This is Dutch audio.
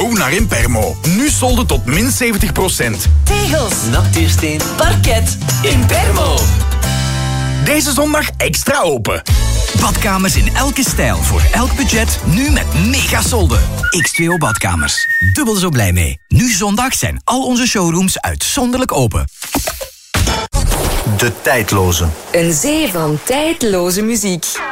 Hoe naar Impermo. Nu solden tot min 70%. Tegels, natiersteen, parket, Impermo. Deze zondag extra open. Badkamers in elke stijl, voor elk budget, nu met mega solden. X2O Badkamers. Dubbel zo blij mee. Nu zondag zijn al onze showrooms uitzonderlijk open. De tijdloze. Een zee van tijdloze muziek.